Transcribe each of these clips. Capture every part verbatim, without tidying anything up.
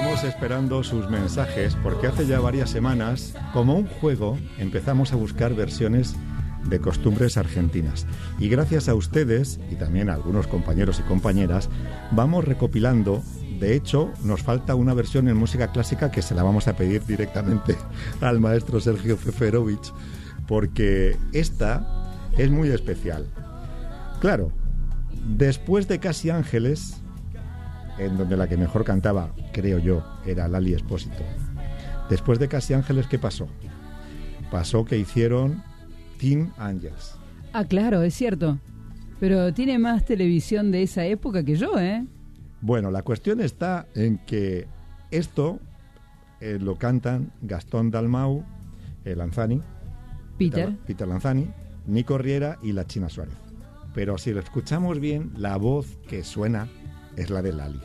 Estamos esperando sus mensajes porque hace ya varias semanas, como un juego, empezamos a buscar versiones de costumbres argentinas. Y gracias a ustedes, y también a algunos compañeros y compañeras, vamos recopilando. De hecho, nos falta una versión en música clásica que se la vamos a pedir directamente al maestro Sergio Feferovich, porque esta es muy especial. Claro, después de Casi Ángeles, en donde la que mejor cantaba, creo yo, era Lali Espósito. Después de Casi Ángeles, ¿qué pasó? Pasó que hicieron Teen Angels. Ah, claro, es cierto. Pero tiene más televisión de esa época que yo, ¿eh? Bueno, la cuestión está en que esto eh, lo cantan Gastón Dalmau, eh, Lanzani, Peter. Peter, Peter Lanzani, Nico Riera y la China Suárez. Pero si lo escuchamos bien, la voz que suena es la de Lali.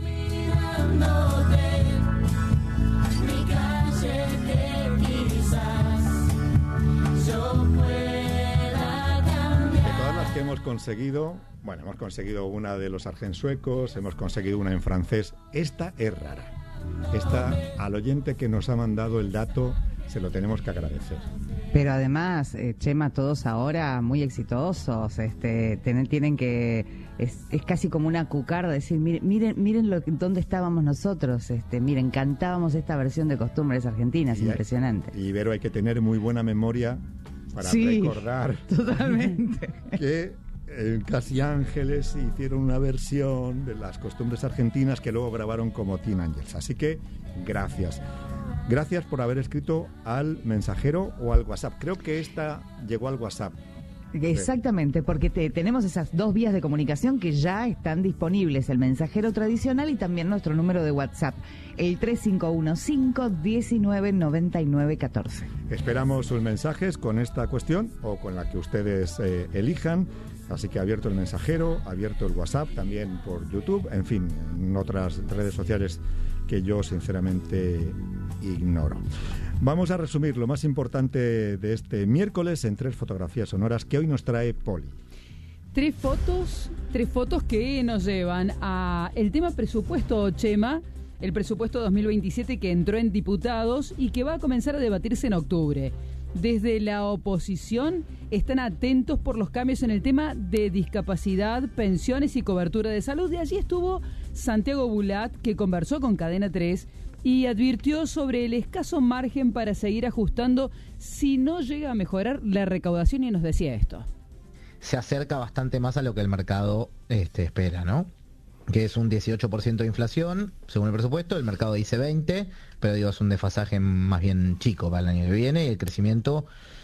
Que hemos conseguido, bueno, hemos conseguido una de los argensuecos, hemos conseguido una en francés. Esta es rara. Esta, al oyente que nos ha mandado el dato, se lo tenemos que agradecer. Pero además, eh, Chema, todos ahora muy exitosos, este, tienen, tienen que, es, es casi como una cucarda, decir, miren, miren, miren lo, dónde estábamos nosotros, este, miren, cantábamos esta versión de Costumbres Argentinas, y impresionante. Hay, y Vero, hay que tener muy buena memoria para sí, recordar totalmente que en Casi Ángeles hicieron una versión de las costumbres argentinas que luego grabaron como Teen Angels. Así que gracias. Gracias por haber escrito al mensajero o al WhatsApp. Creo que esta llegó al WhatsApp. Exactamente, porque te, tenemos esas dos vías de comunicación que ya están disponibles, el mensajero tradicional y también nuestro número de WhatsApp, el tres cinco uno cinco, diecinueve noventa y nueve catorce. Esperamos sus mensajes con esta cuestión o con la que ustedes eh, elijan, así que abierto el mensajero, abierto el WhatsApp, también por YouTube, en fin, en otras redes sociales que yo sinceramente ignoro. Vamos a resumir lo más importante de este miércoles en tres fotografías sonoras que hoy nos trae Poli. Tres fotos, tres fotos que nos llevan a el tema presupuesto, Chema, el presupuesto dos mil veintisiete que entró en diputados y que va a comenzar a debatirse en octubre. Desde la oposición están atentos por los cambios en el tema de discapacidad, pensiones y cobertura de salud. De allí estuvo Santiago Bulat, que conversó con Cadena tres y advirtió sobre el escaso margen para seguir ajustando si no llega a mejorar la recaudación, y nos decía esto. Se acerca bastante más a lo que el mercado este, espera, ¿no? Que es un dieciocho por ciento de inflación, según el presupuesto. El mercado dice veinte, pero digo, es un desfasaje más bien chico para el año que viene, y el crecimiento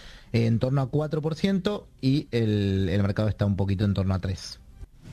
en torno a cuatro por ciento, y el, el mercado está un poquito en torno a tres por ciento.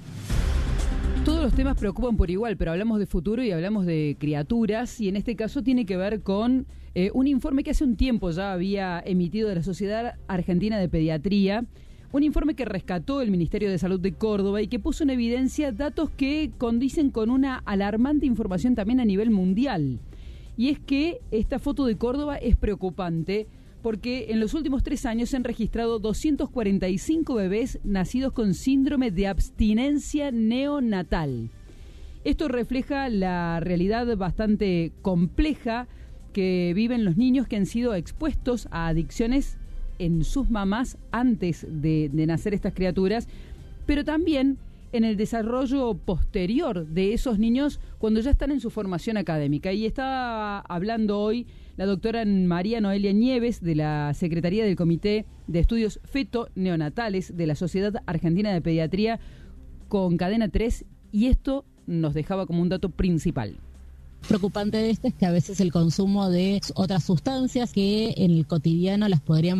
Todos los temas preocupan por igual, pero hablamos de futuro y hablamos de criaturas, y en este caso tiene que ver con eh, un informe que hace un tiempo ya había emitido de la Sociedad Argentina de Pediatría, un informe que rescató el Ministerio de Salud de Córdoba y que puso en evidencia datos que condicen con una alarmante información también a nivel mundial. Y es que esta foto de Córdoba es preocupante porque en los últimos tres años se han registrado doscientos cuarenta y cinco bebés nacidos con síndrome de abstinencia neonatal. Esto refleja la realidad bastante compleja que viven los niños que han sido expuestos a adicciones en sus mamás antes de, de nacer estas criaturas, pero también en el desarrollo posterior de esos niños cuando ya están en su formación académica. Y está hablando hoy la doctora María Noelia Nieves, de la Secretaría del Comité de Estudios Feto-Neonatales de la Sociedad Argentina de Pediatría, con Cadena tres, y esto nos dejaba como un dato principal. Preocupante de esto es que a veces el consumo de otras sustancias que en el cotidiano las podríamos